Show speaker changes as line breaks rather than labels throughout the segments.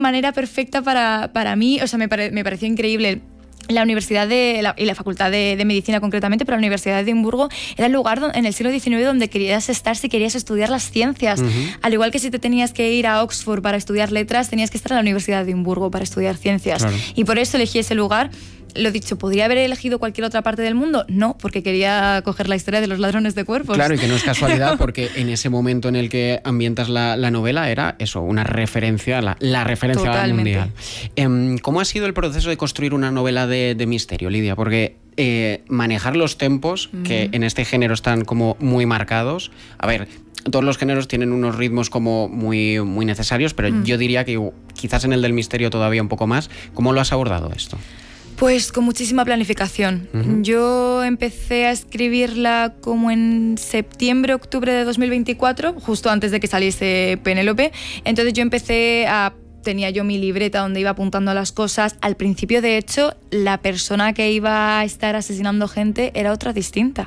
manera perfecta para mí, o sea, me pareció increíble. La universidad y la facultad de medicina concretamente, pero la Universidad de Edimburgo era el lugar en el siglo XIX donde querías estar si querías estudiar las ciencias. Al igual que si te tenías que ir a Oxford para estudiar letras, tenías que estar en la Universidad de Edimburgo para estudiar ciencias. Claro. Y por eso elegí ese lugar. Lo dicho, ¿podría haber elegido cualquier otra parte del mundo? No, porque quería coger la historia de los ladrones de cuerpos.
Claro, y que no es casualidad, porque en ese momento en el que ambientas la novela era eso, una referencia, la referencia mundial. ¿Cómo ha sido el proceso de construir una novela de misterio, Lidia? Porque manejar los tempos, que en este género están como muy marcados. A ver, todos los géneros tienen unos ritmos como muy, muy necesarios, pero yo diría que quizás en el del misterio todavía un poco más. ¿Cómo lo has abordado esto?
Pues con muchísima planificación. Yo empecé a escribirla como en septiembre, octubre de 2024, justo antes de que saliese Penélope. Entonces yo tenía yo mi libreta donde iba apuntando las cosas. Al principio, de hecho, la persona que iba a estar asesinando gente era otra distinta.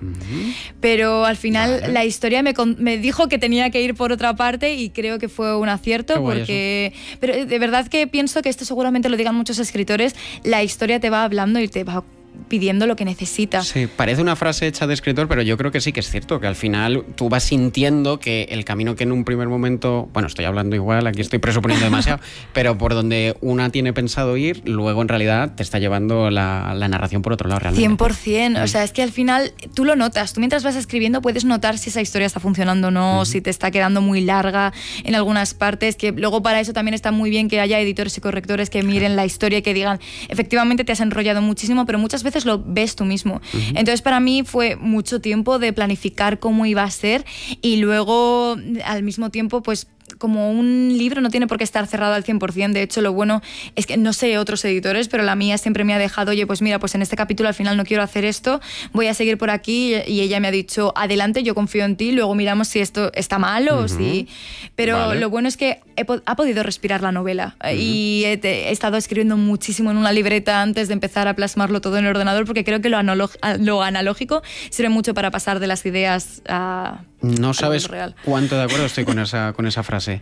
Pero al final la historia me dijo que tenía que ir por otra parte y creo que fue un acierto porque... Pero de verdad que pienso que esto seguramente lo digan muchos escritores, la historia te va hablando y te va pidiendo lo que necesita.
Sí, parece una frase hecha de escritor, pero yo creo que sí que es cierto, que al final tú vas sintiendo que el camino que en un primer momento, bueno, estoy hablando igual, aquí estoy presuponiendo demasiado, pero por donde una tiene pensado ir, luego en realidad te está llevando la narración por otro lado realmente.
100%, o sea, es que al final tú lo notas, tú mientras vas escribiendo puedes notar si esa historia está funcionando o no, si te está quedando muy larga en algunas partes, que luego para eso también está muy bien que haya editores y correctores que miren la historia y que digan, efectivamente te has enrollado muchísimo, pero muchas veces lo ves tú mismo. Entonces para mí fue mucho tiempo de planificar cómo iba a ser y luego al mismo tiempo pues como un libro no tiene por qué estar cerrado al 100%, de hecho lo bueno es que no sé otros editores, pero la mía siempre me ha dejado, oye, pues mira, pues en este capítulo al final no quiero hacer esto, voy a seguir por aquí, y ella me ha dicho, adelante, yo confío en ti, luego miramos si esto está mal o si... Pero lo bueno es que ha podido respirar la novela y he estado escribiendo muchísimo en una libreta antes de empezar a plasmarlo todo en el ordenador, porque creo que lo analógico sirve mucho para pasar de las ideas a...
No sabes cuánto de acuerdo estoy con esa frase.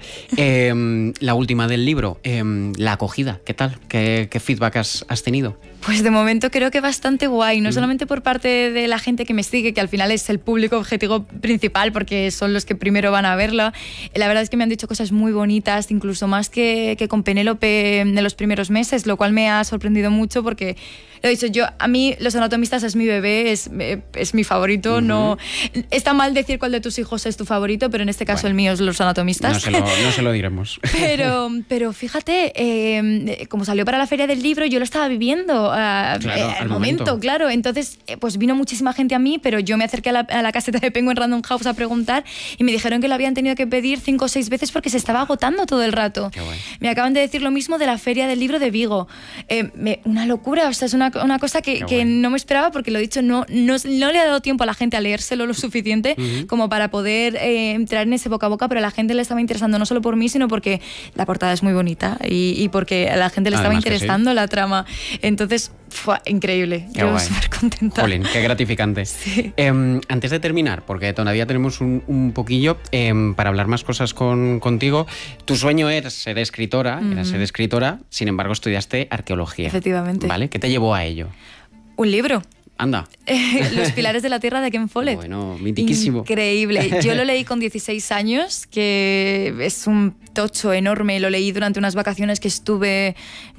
La última del libro, la acogida, ¿qué tal? ¿Qué feedback has tenido?
Pues de momento creo que bastante guay, no solamente por parte de la gente que me sigue, que al final es el público objetivo principal porque son los que primero van a verla. La verdad es que me han dicho cosas muy bonitas, incluso más que con Penélope en los primeros meses, lo cual me ha sorprendido mucho porque, lo he dicho, a mí Los Anatomistas es mi bebé, es mi favorito. No está mal decir cuál de tus hijos es tu favorito, pero en este caso el mío es Los Anatomistas.
No se lo diremos.
Pero fíjate, como salió para la Feria del Libro, yo lo estaba viviendo al momento, claro. Entonces, pues vino muchísima gente a mí, pero yo me acerqué a la caseta de Penguin Random House a preguntar y me dijeron que lo habían tenido que pedir 5 o 6 veces porque se estaba agotando todo el rato. Me acaban de decir lo mismo de la Feria del Libro de Vigo. Una locura, o sea, es una cosa que no me esperaba porque, lo dicho, no le ha dado tiempo a la gente a leérselo lo suficiente como para poder entrar en ese boca a boca, pero a la gente le estaba interesando no solo por mí, sino porque la portada es muy bonita y porque a la gente le estaba interesando la trama. Entonces, fue increíble. Yo súper contenta.
Jolín, qué gratificante.
Sí.
Antes de terminar, porque todavía tenemos un poquillo para hablar más cosas contigo, tu sueño era ser escritora, sin embargo estudiaste arqueología.
Efectivamente.
¿Vale? ¿Qué te llevó a ello?
Un libro.
Anda.
Los pilares de la tierra de Ken Follett.
Bueno, mitiquísimo.
Increíble. Yo lo leí con 16 años, que es un tocho enorme. Lo leí durante unas vacaciones que estuve,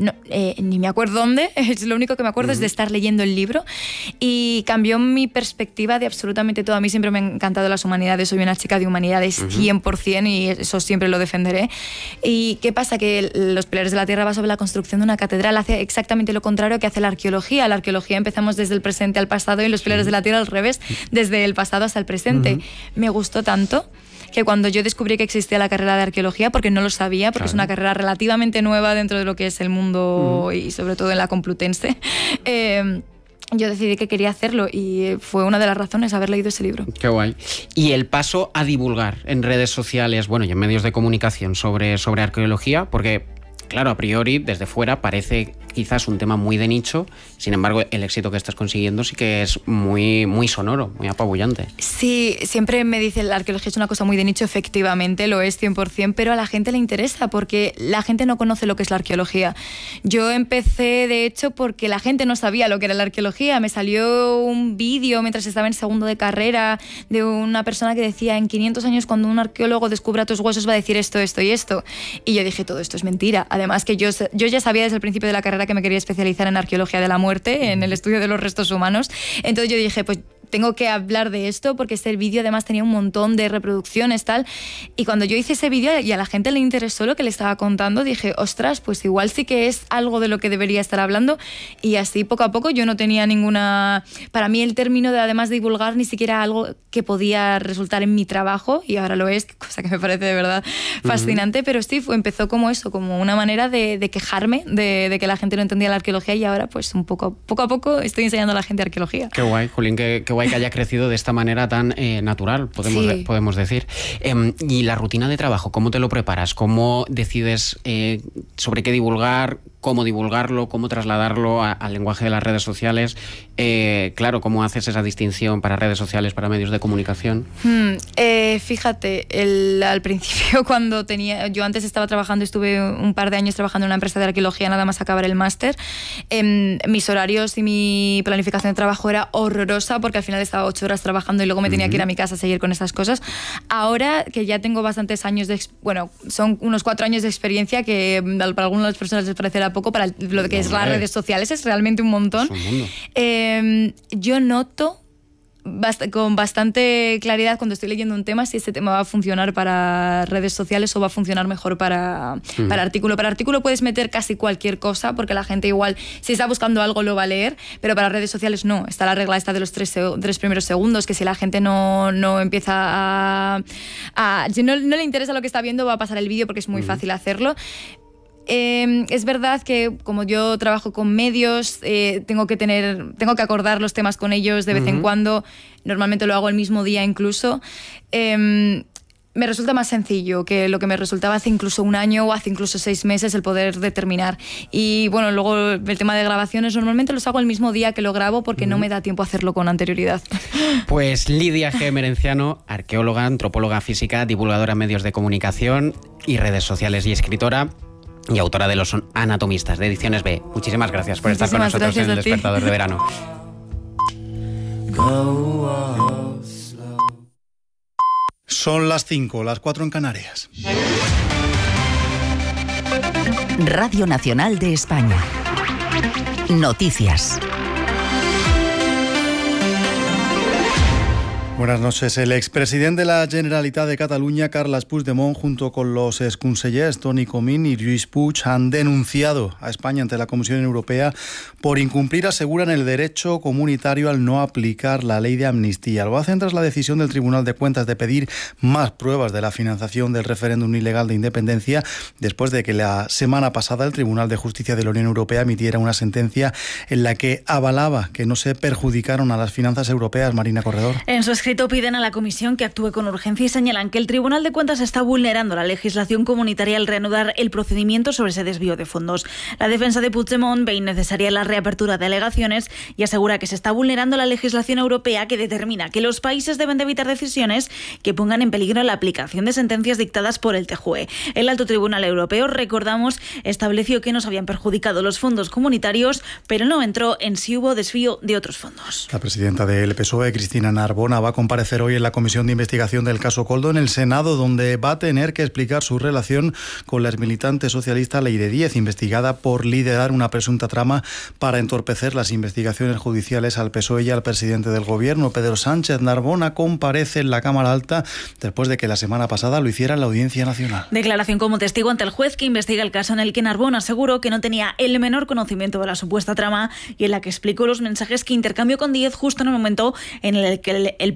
ni me acuerdo dónde, es lo único que me acuerdo es de estar leyendo el libro y cambió mi perspectiva de absolutamente todo. A mí siempre me han encantado las humanidades, soy una chica de humanidades 100% y eso siempre lo defenderé. ¿Y qué pasa? Que Los pilares de la tierra va sobre la construcción de una catedral, hace exactamente lo contrario que hace la arqueología. La arqueología empezamos desde el presente al pasado y Los pilares de la tierra al revés, desde el pasado hasta el presente. Me gustó tanto que cuando yo descubrí que existía la carrera de arqueología, porque no lo sabía, porque es una carrera relativamente nueva dentro de lo que es el mundo y sobre todo en la Complutense, yo decidí que quería hacerlo y fue una de las razones haber leído ese libro.
Qué guay. Y el paso a divulgar en redes sociales, bueno, y en medios de comunicación sobre arqueología, porque claro, a priori, desde fuera parece quizás un tema muy de nicho, sin embargo el éxito que estás consiguiendo sí que es muy, muy sonoro, muy apabullante.
Sí, siempre me dicen la arqueología es una cosa muy de nicho, efectivamente lo es 100%, pero a la gente le interesa porque la gente no conoce lo que es la arqueología. Yo empecé de hecho porque la gente no sabía lo que era la arqueología. Me salió un vídeo mientras estaba en segundo de carrera de una persona que decía: en 500 años cuando un arqueólogo descubra tus huesos va a decir esto, esto y esto. Y yo dije, todo esto es mentira. Además que yo ya sabía desde el principio de la carrera que me quería especializar en arqueología de la muerte, en el estudio de los restos humanos. Entonces yo dije, pues tengo que hablar de esto porque este vídeo además tenía un montón de reproducciones, tal. Y cuando yo hice ese vídeo y a la gente le interesó lo que le estaba contando, dije, ostras, pues igual sí que es algo de lo que debería estar hablando. Y así poco a poco yo no tenía ninguna... Para mí el término de además de divulgar ni siquiera algo que podía resultar en mi trabajo, y ahora lo es, cosa que me parece de verdad fascinante, pero sí, empezó como eso, como una manera de quejarme de que la gente no entendía la arqueología, y ahora pues poco a poco estoy enseñando a la gente arqueología.
Qué guay, Jolín, qué guay que haya crecido de esta manera tan natural, podemos decir. Y la rutina de trabajo, ¿cómo te lo preparas? ¿Cómo decides sobre qué divulgar? ¿Cómo divulgarlo? ¿Cómo trasladarlo al lenguaje de las redes sociales? Claro, ¿cómo haces esa distinción para redes sociales, para medios de comunicación?
Fíjate, al principio cuando yo antes estaba trabajando, estuve un par de años trabajando en una empresa de arqueología nada más acabar el máster. Mis horarios y mi planificación de trabajo era horrorosa porque al final estaba 8 horas trabajando y luego me tenía que ir a mi casa a seguir con esas cosas. Ahora que ya tengo bastantes años son unos 4 años de experiencia, que para algunas de las personas les parecerá poco, para lo que es las redes sociales es realmente un montón. Es un mundo. Yo noto con bastante claridad cuando estoy leyendo un tema si este tema va a funcionar para redes sociales o va a funcionar mejor para artículo. Para artículo puedes meter casi cualquier cosa porque la gente igual, si está buscando algo, lo va a leer, pero para redes sociales no. Está la regla esta de los 3 primeros segundos, que si la gente no empieza si no le interesa lo que está viendo, va a pasar el vídeo porque es muy fácil hacerlo. Es verdad que como yo trabajo con medios, tengo que acordar los temas con ellos de vez en cuando. Normalmente lo hago el mismo día incluso. Me resulta más sencillo que lo que me resultaba hace incluso un año o hace incluso 6 meses el poder determinar. Y bueno, luego el tema de grabaciones normalmente los hago el mismo día que lo grabo porque no me da tiempo a hacerlo con anterioridad.
Pues Lidia G. Merenciano, arqueóloga, antropóloga física, divulgadora en medios de comunicación y redes sociales y escritora y autora de Los Anatomistas, de Ediciones B. Muchísimas gracias por estar con nosotros en El Despertador de Verano.
Son las 5, las 4 en Canarias.
Radio Nacional de España. Noticias.
Buenas noches. El expresidente de la Generalitat de Cataluña, Carles Puigdemont, junto con los exconsellers Toni Comín y Lluís Puig, han denunciado a España ante la Comisión Europea por incumplir, aseguran, el derecho comunitario al no aplicar la ley de amnistía. Lo hacen tras la decisión del Tribunal de Cuentas de pedir más pruebas de la financiación del referéndum ilegal de independencia, después de que la semana pasada el Tribunal de Justicia de la Unión Europea emitiera una sentencia en la que avalaba que no se perjudicaron a las finanzas europeas. Marina Corredor.
En su escrito piden a la Comisión que actúe con urgencia y señalan que el Tribunal de Cuentas está vulnerando la legislación comunitaria al reanudar el procedimiento sobre ese desvío de fondos. La defensa de Puigdemont ve innecesaria la reapertura de alegaciones y asegura que se está vulnerando la legislación europea, que determina que los países deben de evitar decisiones que pongan en peligro la aplicación de sentencias dictadas por el TJUE. El Alto Tribunal Europeo, recordamos, estableció que no se habían perjudicado los fondos comunitarios, pero no entró en si hubo desvío de otros fondos.
La presidenta del PSOE, Cristina Narbona, va a comparecer hoy en la Comisión de Investigación del caso Koldo en el Senado, donde va a tener que explicar su relación con la exmilitante socialista Leire Díez, investigada por liderar una presunta trama para entorpecer las investigaciones judiciales al PSOE y al presidente del Gobierno, Pedro Sánchez. Narbona comparece en la Cámara Alta después de que la semana pasada lo hiciera en la Audiencia Nacional.
Declaración como testigo ante el juez que investiga el caso, en el que Narbona aseguró que no tenía el menor conocimiento de la supuesta trama y en la que explicó los mensajes que intercambió con Díez justo en el momento en el que el presidente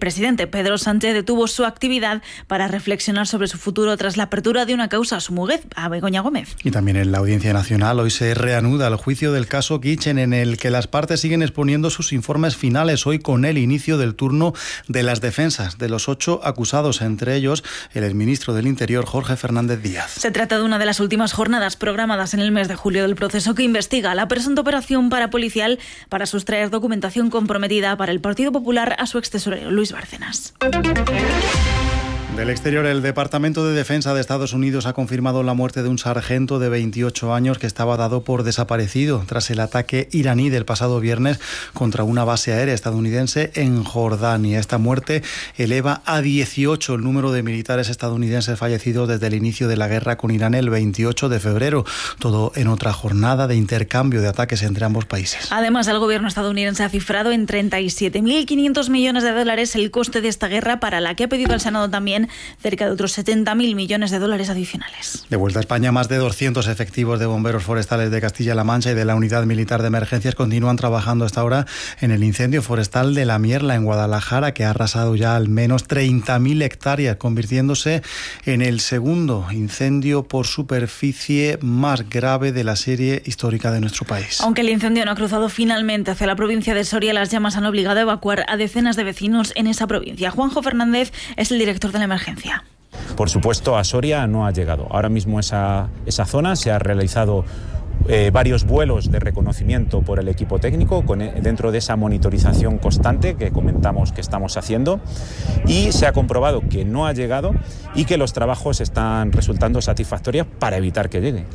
presidente Pedro Sánchez detuvo su actividad para reflexionar sobre su futuro tras la apertura de una causa a su mujer, a Begoña Gómez.
Y también en la Audiencia Nacional hoy se reanuda el juicio del caso Kitchen, en el que las partes siguen exponiendo sus informes finales, hoy con el inicio del turno de las defensas de los 8 acusados, entre ellos el exministro del Interior, Jorge Fernández Díaz.
Se trata de una de las últimas jornadas programadas en el mes de julio del proceso que investiga la presunta operación parapolicial para sustraer documentación comprometida para el Partido Popular a su extesorero Luis Bárcenas.
Del exterior, el Departamento de Defensa de Estados Unidos ha confirmado la muerte de un sargento de 28 años que estaba dado por desaparecido tras el ataque iraní del pasado viernes contra una base aérea estadounidense en Jordania. Esta muerte eleva a 18 el número de militares estadounidenses fallecidos desde el inicio de la guerra con Irán el 28 de febrero, todo en otra jornada de intercambio de ataques entre ambos países.
Además, el gobierno estadounidense ha cifrado en 37.500 millones de dólares el coste de esta guerra, para la que ha pedido al Senado también cerca de otros 70.000 millones de dólares adicionales.
De vuelta a España, más de 200 efectivos de bomberos forestales de Castilla-La Mancha y de la Unidad Militar de Emergencias continúan trabajando hasta ahora en el incendio forestal de La Mierla, en Guadalajara, que ha arrasado ya al menos 30.000 hectáreas, convirtiéndose en el segundo incendio por superficie más grave de la serie histórica de nuestro país.
Aunque el incendio no ha cruzado finalmente hacia la provincia de Soria, las llamas han obligado a evacuar a decenas de vecinos en esa provincia. Juanjo Fernández es el director de la emergencia.
Por supuesto, a Soria no ha llegado. Ahora mismo esa zona se ha realizado varios vuelos de reconocimiento por el equipo técnico dentro de esa monitorización constante que comentamos que estamos haciendo, y se ha comprobado que no ha llegado y que los trabajos están resultando satisfactorios para evitar que llegue.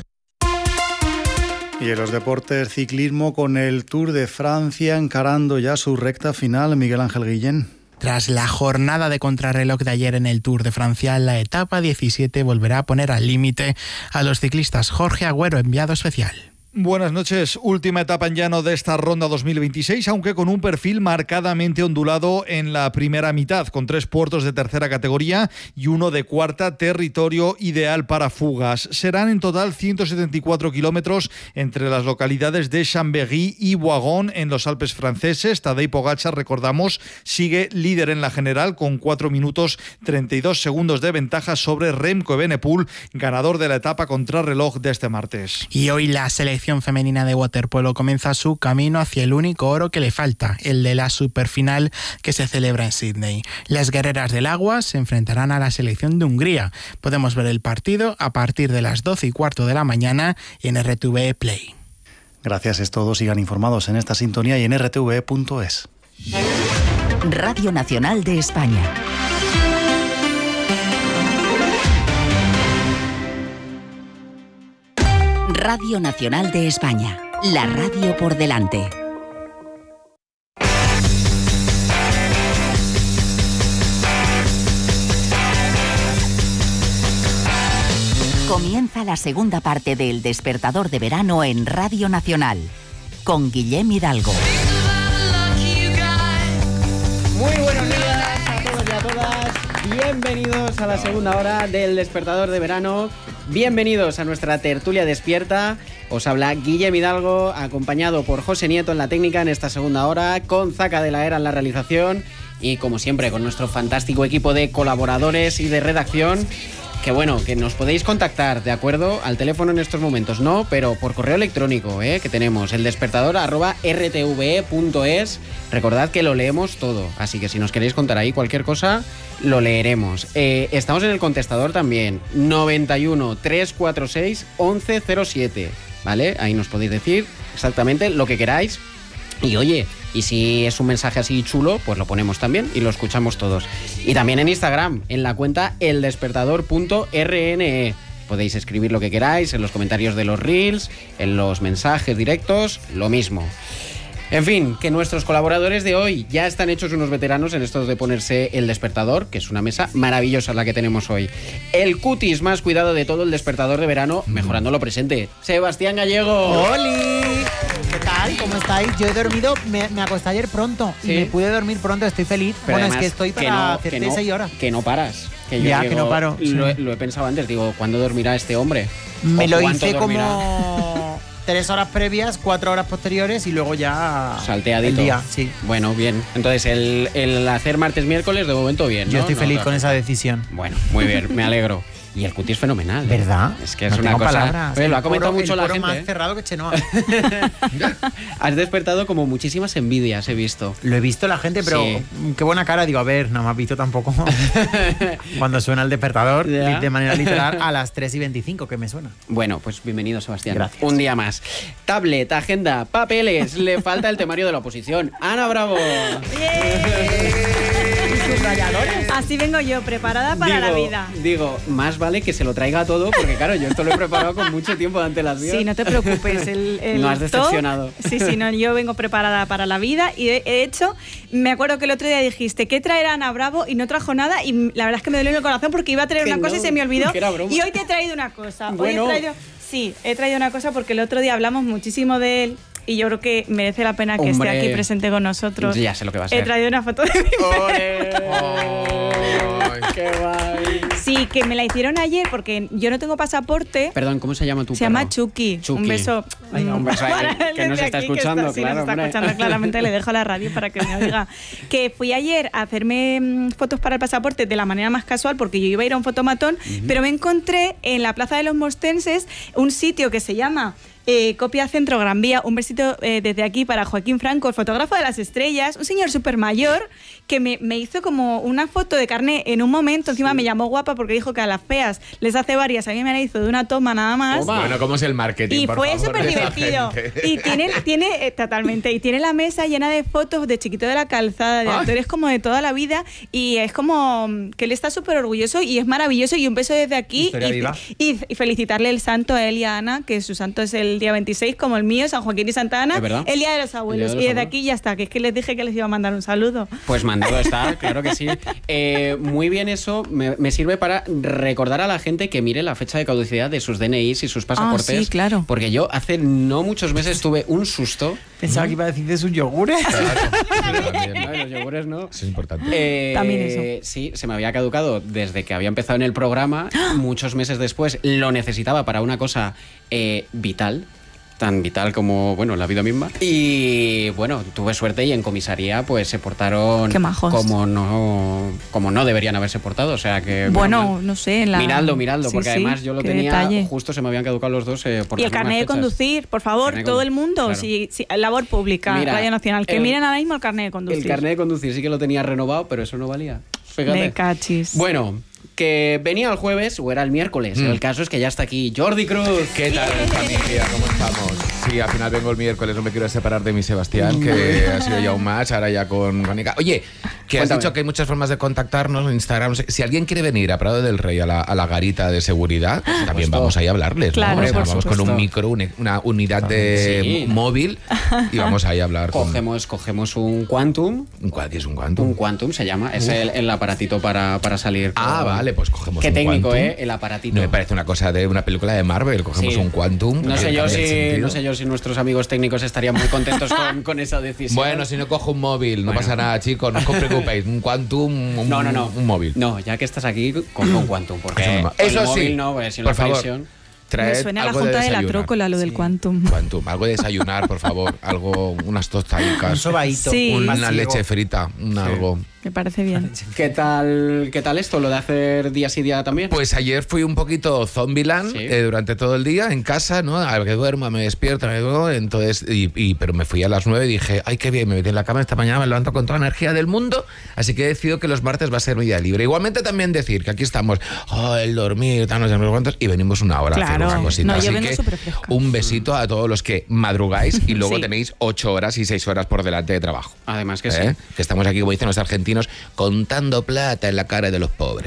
Y en los deportes, ciclismo con el Tour de Francia encarando ya su recta final. Miguel Ángel Guillén.
Tras la jornada de contrarreloj de ayer en el Tour de Francia, la etapa 17 volverá a poner al límite a los ciclistas. Jorge Agüero, enviado especial.
Buenas noches. Última etapa en llano de esta ronda 2026, aunque con un perfil marcadamente ondulado en la primera mitad, con 3 puertos de tercera categoría y uno de cuarta, territorio ideal para fugas. Serán en total 174 kilómetros entre las localidades de Chambéry y Boigon, en los Alpes franceses. Tadej Pogačar, recordamos, sigue líder en la general con 4 minutos 32 segundos de ventaja sobre Remco Evenepoel, ganador de la etapa contrarreloj de este martes.
Y hoy la selección femenina de waterpolo comienza su camino hacia el único oro que le falta, el de la superfinal que se celebra en Sídney. Las guerreras del agua se enfrentarán a la selección de Hungría. Podemos ver el partido a partir de las 12:15 de la mañana en RTV Play.
Gracias, es todo. Sigan informados en esta sintonía y en rtve.es.
Radio Nacional de España. Radio Nacional de España, la radio por delante. Comienza la segunda parte del Despertador de Verano en Radio Nacional, con Guillem Hidalgo.
Muy buenos días a todos y a todas. Bienvenidos a la segunda hora del Despertador de Verano. Bienvenidos a nuestra tertulia despierta. Os habla Guillem Hidalgo, acompañado por José Nieto en la técnica en esta segunda hora, con Zaca de la Era en la realización y, como siempre, con nuestro fantástico equipo de colaboradores y de redacción. Que bueno, que nos podéis contactar, ¿de acuerdo? Al teléfono en estos momentos no, pero por correo electrónico, que tenemos el despertador@rtve.es. Recordad que lo leemos todo, así que si nos queréis contar ahí cualquier cosa, lo leeremos. Estamos en el contestador también, 91 346 1107, ¿vale? Ahí nos podéis decir exactamente lo que queráis. Y oye, y si es un mensaje así chulo, pues lo ponemos también y lo escuchamos todos. Y también en Instagram, en la cuenta eldespertador.rne. Podéis escribir lo que queráis en los comentarios de los reels, en los mensajes directos, lo mismo. En fin, que nuestros colaboradores de hoy ya están hechos unos veteranos en esto de ponerse el despertador, que es una mesa maravillosa la que tenemos hoy. El cutis más cuidado de todo el Despertador de Verano, mejorando lo presente. Sebastián Gallego.
¡Holi! ¿Qué tal? ¿Cómo estáis? Yo he dormido, me acosté ayer pronto y me pude dormir pronto, estoy feliz.
Pero
bueno,
además,
es que estoy para hacerte 6 horas.
Que no paras. Que yo
ya,
digo,
que no paro.
Lo he pensado antes, digo, ¿cuándo dormirá este hombre?
Me lo hice como... 3 horas previas, 4 horas posteriores y luego ya
salteadito.
El día, sí.
Bueno, bien. Entonces, el hacer martes-miércoles de momento bien, ¿no?
Yo estoy feliz con esa decisión.
Bueno, muy bien, me alegro. Y el cuti es fenomenal.
¿Verdad?
Es que es una cosa...
palabras.
Lo ha comentado mucho la gente.
El más cerrado que Chenoa.
Has despertado como muchísimas envidias, he visto.
Lo he visto la gente, pero
sí.
Qué buena cara. Digo, a ver, no me has visto tampoco. Cuando suena el despertador, de manera literal, a las 3:25, que me suena.
Bueno, pues bienvenido, Sebastián.
Gracias.
Un día más. Tablet, agenda, papeles. Le falta el temario de la oposición. ¡Ana Bravo!
Así vengo yo, preparada para la vida.
Digo, más vale que se lo traiga todo, porque claro, yo esto lo he preparado con mucho tiempo de antelación.
Sí, no te preocupes.
No has decepcionado.
Sí, no, yo vengo preparada para la vida y de hecho, me acuerdo que el otro día dijiste, ¿qué traerá Ana Bravo? Y no trajo nada y la verdad es que me dolió en el corazón porque iba a traer una cosa y se me olvidó. Y hoy te he traído una cosa.
Bueno.
He traído una cosa porque el otro día hablamos muchísimo de él. Y yo creo que merece la pena que esté aquí presente con nosotros.
Ya sé lo que va a ser.
He traído una foto de mi
¡Qué guay!
Sí, que me la hicieron ayer porque yo no tengo pasaporte.
Perdón, ¿cómo se llama tu perro?
Se llama Chucky. Un beso.
Ay, un beso que nos está escuchando,
sí, nos está escuchando claramente, le dejo la radio para que me oiga. Que fui ayer a hacerme fotos para el pasaporte de la manera más casual porque yo iba a ir a un fotomatón, pero me encontré en la Plaza de los Mostenses un sitio que se llama... Copia Centro Gran Vía, un besito desde aquí para Joaquín Franco, el fotógrafo de las estrellas, un señor súper mayor que me hizo como una foto de carné en un momento, encima me llamó guapa porque dijo que a las feas les hace varias, a mí me la hizo de una toma nada más.
Bueno, ¿cómo es el marketing?
Y fue súper divertido. Y tiene totalmente, y tiene la mesa llena de fotos de Chiquito de la Calzada, de actores como de toda la vida, y es como que él está súper orgulloso y es maravilloso, y un beso desde aquí y felicitarle el santo a él y a Ana, que su santo es el día 26, como el mío, San Joaquín y Santa Ana, el Día de los Abuelos. Y desde aquí ya está, que es que les dije que les iba a mandar un saludo.
Pues mandado está, claro que sí. Muy bien, eso me sirve para recordar a la gente que mire la fecha de caducidad de sus DNIs y sus pasaportes.
Sí, claro.
Porque yo hace no muchos meses tuve un susto.
Pensaba que iba a decir de sus yogures.
No, los yogures no.
Eso es importante.
También eso.
Sí, se me había caducado desde que había empezado en el programa. Muchos meses después lo necesitaba para una cosa vital. Tan vital como, bueno, la vida misma. Y bueno, tuve suerte y en comisaría pues se portaron como no deberían haberse portado. O sea que...
Bueno, no sé.
Miradlo,
sí,
porque además yo lo tenía,
detalle.
Justo se me habían caducado los dos por
y el carnet de conducir, por favor, todo el mundo.
Claro.
Sí, labor pública,
Mira,
Radio Nacional. Que miren ahora mismo el carnet de conducir.
El carnet de conducir sí que lo tenía renovado, pero eso no valía. Fíjate.
Me cachis.
Bueno, que venía el jueves o era el miércoles. El caso es que ya está aquí Jordi Cruz.
¿Qué tal, familia? ¿Cómo estamos? Sí, al final vengo el miércoles, no me quiero separar de mi Sebastián, que ha sido ya un match, ahora ya con Mónica. Oye, que has dicho que hay muchas formas de contactarnos en Instagram. Si alguien quiere venir a Prado del Rey, a la garita de seguridad, también vamos ahí a hablarles.
Claro,
¿no? Vamos con un micro, una unidad de móvil y vamos ahí a hablar.
Cogemos un Quantum.
¿Qué es un Quantum?
Un Quantum se llama, es el aparatito para salir.
Vale, pues cogemos
Qué
un
técnico,
Quantum.
El aparatito.
No me parece una cosa de una película de Marvel. Cogemos un Quantum.
No sé yo si nuestros amigos técnicos estarían muy contentos con esa decisión.
Bueno, si no cojo un móvil, no pasa nada, chicos, no os preocupéis. Un Quantum, un móvil.
No, ya que estás aquí, coge un Quantum, porque
eso
el
sí,
móvil no, pues,
por favor.
Me suena a la Junta de la Trócola lo del Quantum.
Algo de desayunar, por favor. Unas tostadicas.
Un sobadito.
Una leche frita, algo.
Me parece bien.
¿Qué tal
esto, lo de hacer día sí día también?
Pues ayer fui un poquito Zombieland durante todo el día en casa, ¿no? A ver que duerma, me despierto, entonces, pero me fui a las 9 y dije, ay, qué bien, me metí en la cama esta mañana, me levanto con toda la energía del mundo, así que he decidido que los martes va a ser mi día libre. Igualmente también decir que aquí estamos, el dormir, no sé cuántos, y venimos una hora a hacer una cosita. Así que un besito a todos los que madrugáis y luego tenéis 8 horas y 6 horas por delante de trabajo.
Además que sí.
Que estamos aquí, como dicen los argentinos, contando plata en la cara de los pobres.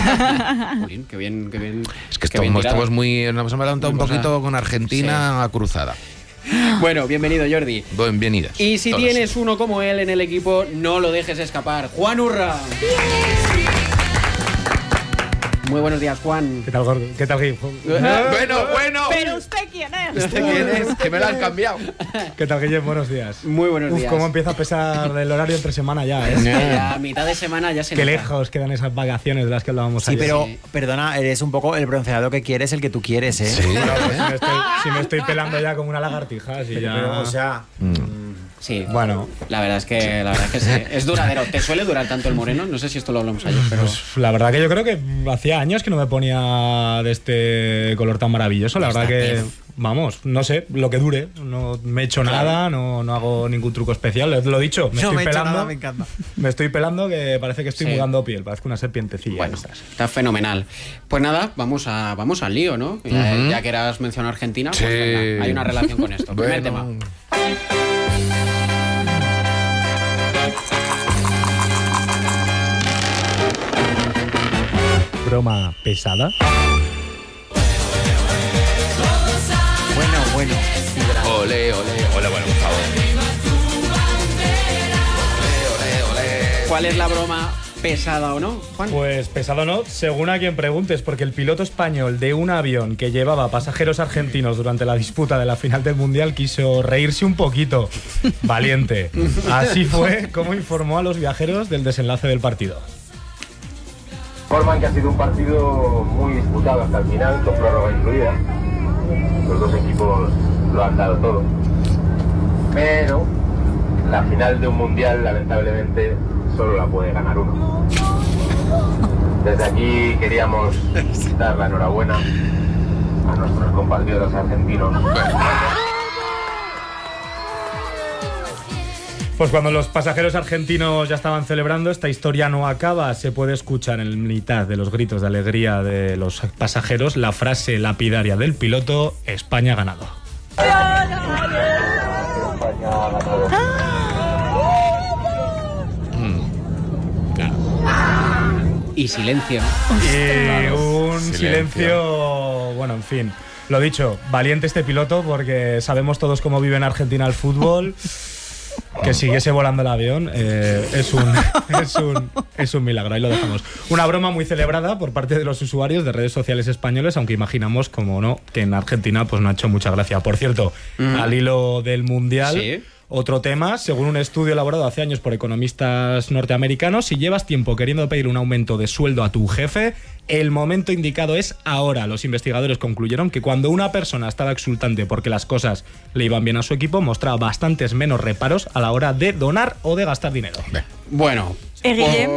Qué bien.
Es que estamos muy... Nos hemos levantado un poquito con Argentina cruzada.
Bueno, bienvenido, Jordi.
Bienvenidas.
Y si tienes uno como él en el equipo, no lo dejes escapar. Juan Urra. Muy buenos días, Juan.
¿Qué tal, Gordo? ¿Qué tal, Gui?
Bueno.
¿Pero usted quién es?
¿Usted quién es? Que me lo han cambiado.
¿Qué tal, Guillem? Buenos días.
Muy buenos días.
Cómo empieza a pesar el horario entre semana ya, ¿eh?
Ya a mitad de semana ya se
Qué
nota.
lejos quedan esas vacaciones de las que hablábamos ayer.
Sí, pero, perdona, eres un poco el bronceado que quieres, el que tú quieres, ¿eh?
Sí.
Bueno, pues si me estoy pelando ya como una lagartija, si ya...
Pero, o sea...
Sí,
Bueno,
la verdad es que sí. Es duradero. ¿Te suele durar tanto el moreno? No sé si esto lo hablamos ayer, pero...
pues la verdad que yo creo que hacía años que no me ponía de este color tan maravilloso. La verdad que, vamos, no sé, lo que dure. No me he hecho nada, no hago ningún truco especial. Lo he dicho, me estoy pelando.
Nada, me encanta.
Me estoy pelando que parece que estoy
Sí.
mudando piel. Parezco una serpientecilla.
Bueno, está fenomenal. Pues nada, vamos al lío, ¿no? Ya que eras mencionado Argentina, pues
Sí.
venga, hay una relación con esto. Primer tema.
Broma pesada.
Bueno.
Ole, bueno, por favor.
¿Cuál es la broma pesada o no, Juan?
Pues pesado no, según a quien preguntes, porque el piloto español de un avión que llevaba pasajeros argentinos durante la disputa de la final del Mundial quiso reírse un poquito. Valiente. Así fue como informó a los viajeros del desenlace del partido.
Informan que ha sido un partido muy disputado hasta el final, con prórroga incluida. Los dos equipos lo han dado todo. Pero la final de un mundial, lamentablemente, solo la puede ganar uno. Desde aquí queríamos dar la enhorabuena a nuestros compatriotas argentinos.
Pues cuando los pasajeros argentinos ya estaban celebrando, esta historia no acaba. Se puede escuchar en mitad de los gritos de alegría de los pasajeros la frase lapidaria del piloto: España ha ganado.
Y silencio.
Y un silencio, bueno, en fin. Lo dicho, valiente este piloto porque sabemos todos cómo vive en Argentina el fútbol. Que siguiese volando el avión es un milagro, ahí lo dejamos. Una broma muy celebrada por parte de los usuarios de redes sociales españoles, aunque imaginamos, como no, que en Argentina pues no ha hecho mucha gracia. Por cierto, al hilo del Mundial,
Sí.
otro tema, según un estudio elaborado hace años por economistas norteamericanos, si llevas tiempo queriendo pedir un aumento de sueldo a tu jefe, el momento indicado es ahora. Los investigadores concluyeron que cuando una persona estaba exultante porque las cosas le iban bien a su equipo, mostraba bastantes menos reparos a la hora de donar o de gastar dinero.
Bueno,
Guillem.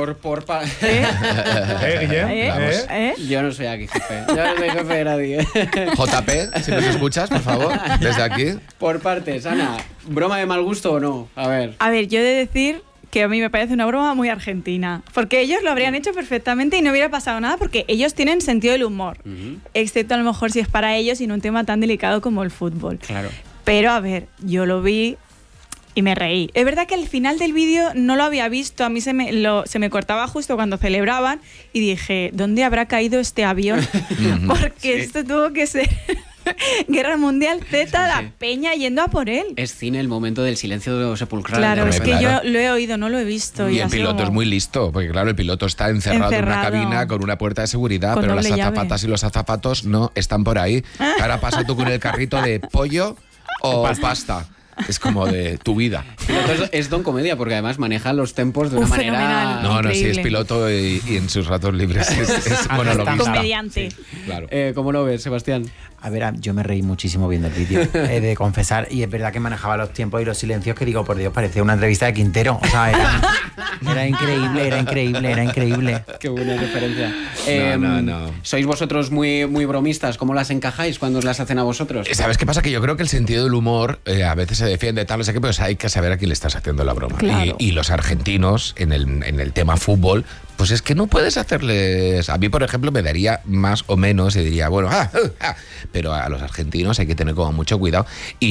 Guillem.
Yo no soy aquí jefe. Yo no soy jefe de nadie.
JP, si nos escuchas, por favor, desde aquí.
Por partes, Ana, ¿broma de mal gusto o no? A ver.
A ver, yo he de decir que a mí me parece una broma muy argentina, porque ellos lo habrían hecho perfectamente y no hubiera pasado nada, porque ellos tienen sentido del humor, excepto a lo mejor si es para ellos y en un tema tan delicado como el fútbol.
Claro.
Pero a ver, yo lo vi y me reí. Es verdad que el final del vídeo no lo había visto, a mí se me cortaba justo cuando celebraban y dije, ¿dónde habrá caído este avión? Porque esto tuvo que ser Guerra Mundial Z, la peña yendo a por él.
Es cine el momento del silencio sepulcral.
Claro,
de
es que
Claro.
yo lo he oído, no lo he visto.
Y el
ha sido
piloto es
como-
muy listo, porque claro, el piloto está encerrado en una
Encerrado.
cabina con una puerta de seguridad,
Con
pero las
doble llave.
azafatas y los azafatos no están por ahí. Ahora pasa tú con el carrito de pollo o pasta. Es como de tu vida.
Piloto es don comedia, porque además maneja los tempos de una manera...
fenomenal.
No, sí, es
Increíble.
piloto y en sus ratos libres es monologuista.
Comediante.
Claro.
¿Cómo lo ves, Sebastián?
A ver, yo me reí muchísimo viendo el vídeo, he de confesar, y es verdad que manejaba los tiempos y los silencios que digo, por Dios, parecía una entrevista de Quintero. O sea, era increíble.
Qué buena referencia.
No.
¿Sois vosotros muy bromistas? ¿Cómo las encajáis cuando os las hacen a vosotros?
¿Sabes qué pasa? Que yo creo que el sentido del humor a veces se defiende tal, no sé qué, pero hay que saber a quién le estás haciendo la broma.
Claro.
Y los argentinos, en el tema fútbol, pues es que no puedes hacerles... A mí, por ejemplo, me daría más o menos y diría, bueno, pero a los argentinos hay que tener como mucho cuidado.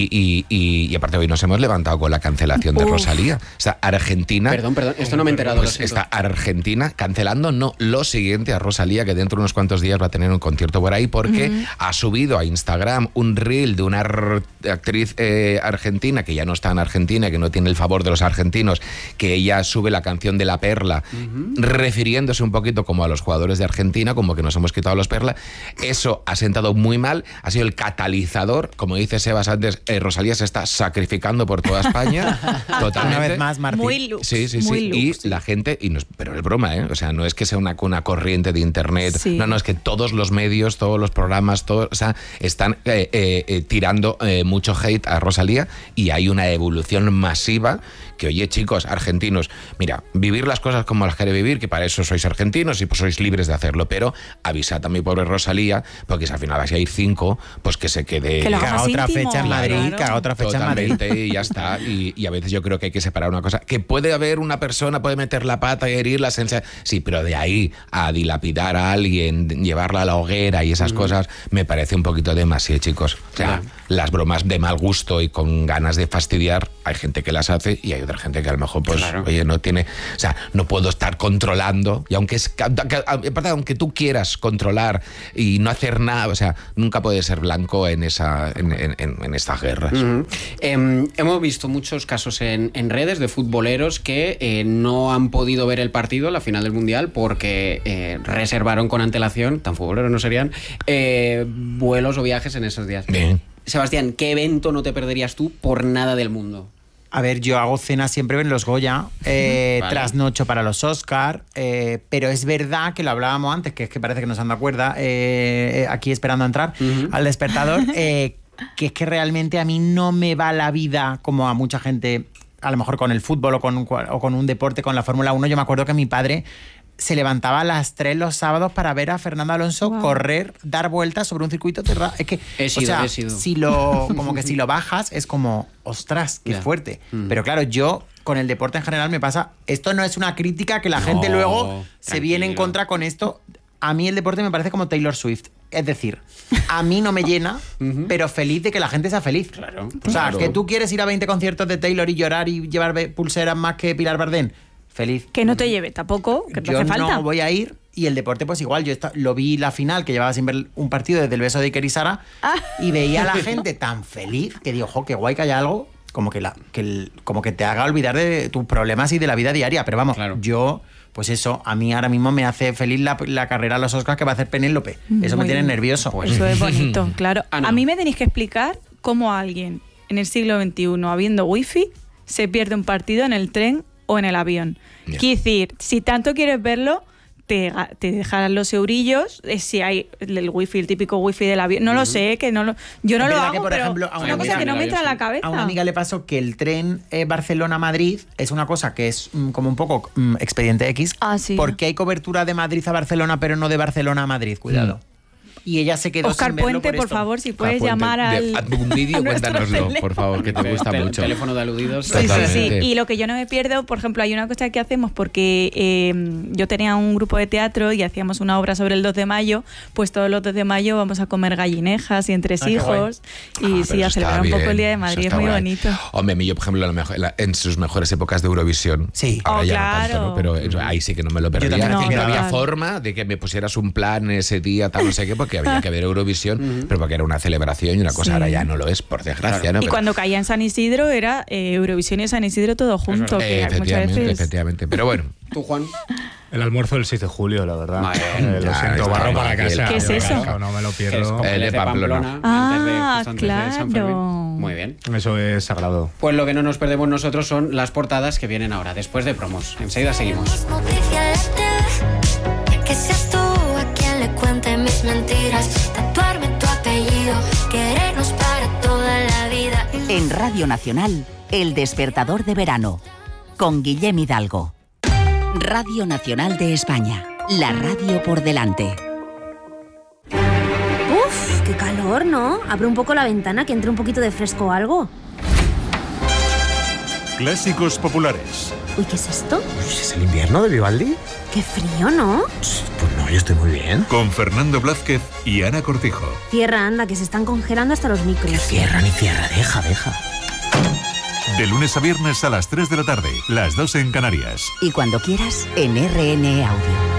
Y aparte hoy nos hemos levantado con la cancelación de Rosalía. O sea, Argentina...
Perdón, esto no me he enterado.
Pues está Argentina cancelando lo siguiente a Rosalía, que dentro de unos cuantos días va a tener un concierto por ahí, porque ha subido a Instagram un reel de una actriz argentina, que ya no está en Argentina, que no tiene el favor de los argentinos, que ella sube la canción de La Perla, refiriéndose un poquito como a los jugadores de Argentina, como que nos hemos quitado los Perla. Eso ha sentado muy mal, ha sido el catalizador, como dice Sebas antes, Rosalía se está sacrificando por toda España, totalmente.
Una vez más, Martín.
Muy lux.
Sí.
Muy lux.
Y la gente, pero es broma, ¿eh? O sea, no es que sea una corriente de internet, no, es que todos los medios, todos los programas, o sea, están tirando mucho hate a Rosalía, y hay una evolución masiva que, oye, chicos, argentinos, mira, vivir las cosas como las quiere vivir, que para eso sois argentinos y pues sois libres de hacerlo, pero avisad a mi pobre Rosalía, porque si al final vais a ir 5, pues que se quede...
Que lo haga más
otra
íntimo,
fecha en Madrid,
claro.
que haga otra fecha en Madrid.
Totalmente, y ya está. Y a veces yo creo que hay que separar una cosa. Que puede haber una persona, puede meter la pata y herir la sensación. Sí, pero de ahí a dilapidar a alguien, llevarla a la hoguera y esas cosas, me parece un poquito demasiado, chicos. O sea, las bromas de mal gusto y con ganas de fastidiar, hay gente que las hace y hay otra gente que a lo mejor, pues, oye, no tiene... O sea, no puedo estar controlando, y aunque tú quieras controlar y no hacer nada, o sea, nunca puedes ser blanco en estas guerras.
Hemos visto muchos casos en redes de futboleros que no han podido ver el partido, la final del Mundial, porque reservaron con antelación, tan futboleros no serían, vuelos o viajes en esos días.
Bien.
Sebastián, ¿qué evento no te perderías tú por nada del mundo?
A ver, yo hago cena siempre en los Goya, trasnocho para los Oscar, pero es verdad que lo hablábamos antes, que es que parece que nos han dado cuerda, aquí esperando a entrar al despertador, que es que realmente a mí no me va la vida como a mucha gente, a lo mejor con el fútbol o con un deporte, con la Fórmula 1. Yo me acuerdo que mi padre se levantaba a las 3 los sábados para ver a Fernando Alonso correr, dar vueltas sobre un circuito cerrado. Es que,
he sido.
si lo bajas, es como, ostras, qué fuerte. Pero claro, yo con el deporte en general me pasa, esto no es una crítica que la gente luego se viene en contra con esto. A mí el deporte me parece como Taylor Swift. Es decir, a mí no me llena, pero feliz de que la gente sea feliz.
Claro.
O sea, que tú quieres ir a 20 conciertos de Taylor y llorar y llevar pulseras más que Pilar Bardem. Feliz.
Que no te lleve tampoco, que te hace falta.
Yo no voy a ir, y el deporte pues igual. Yo lo vi la final, que llevaba sin ver un partido desde el beso de Iker y Sara, y veía a la gente tan feliz que digo, jo, qué guay que haya algo como que te haga olvidar de tus problemas y de la vida diaria. Pero vamos, yo, pues eso, a mí ahora mismo me hace feliz la carrera a los Oscars que va a hacer Penélope. Eso me tiene nervioso.
Pues eso es bonito, claro. A mí me tenéis que explicar cómo alguien en el siglo XXI, habiendo wifi, se pierde un partido en el tren o en el avión. Quiero decir, si tanto quieres verlo, te dejarán los eurillos, si hay el wifi, el típico wifi del avión. No lo sé, que yo no lo hago,
por
pero
ejemplo,
es una cosa que no me entra en la cabeza.
A una amiga le pasó que el tren Barcelona-Madrid es una cosa que es como un poco expediente X, porque hay cobertura de Madrid a Barcelona, pero no de Barcelona a Madrid, cuidado. Y ella se quedó
Oscar
sin verlo
Puente, por favor, si puedes llamar al...
Hazme un vídeo, cuéntanoslo, por favor, que te gusta mucho.
Teléfono de aludidos.
Sí. Y lo que yo no me pierdo, por ejemplo, hay una cosa que hacemos porque yo tenía un grupo de teatro y hacíamos una obra sobre el 2 de mayo, pues todos los 2 de mayo vamos a comer gallinejas y entresijos y sí, a celebrar un poco el Día de Madrid, es muy bonito.
Hombre, yo, por ejemplo, en sus mejores épocas de Eurovisión, ahora ya no tanto, ¿no? Pero ahí sí que no me lo perdía. No había forma de que me pusieras un plan ese día, tal, no sé qué, porque había que ver Eurovisión, pero porque era una celebración y una cosa, ahora ya no lo es, por desgracia. ¿No?
Y cuando caía en San Isidro era Eurovisión y San Isidro todo junto.
Efectivamente, pero bueno.
¿Tú, Juan?
El almuerzo del 6 de julio, la verdad. Lo siento, barro para casa.
¿Qué es eso?
No me lo pierdo.
El de Pamplona. Antes de San Fermín. Muy bien.
Eso es sagrado.
Pues lo que no nos perdemos nosotros son las portadas que vienen ahora, después de promos. Enseguida seguimos.
Que seas tú a quien le cuente mis mentiras, tatuarme tu apellido, querernos para toda la vida.
En Radio Nacional, El Despertador de Verano, con Guillem Hidalgo. Radio Nacional de España, la radio por delante.
Uf, qué calor, ¿no? Abre un poco la ventana, que entre un poquito de fresco o algo. Clásicos populares.
Uy, ¿qué es esto?
¿Es el invierno de Vivaldi?
Qué frío, ¿no?
Pues no, yo estoy muy bien.
Con Fernando Blázquez y Ana Cortijo.
Cierra, anda, que se están congelando hasta los micros.
Que cierra ni cierra, deja.
De lunes a viernes a las 3 de la tarde, las 2 en Canarias.
Y cuando quieras, en RN Audio.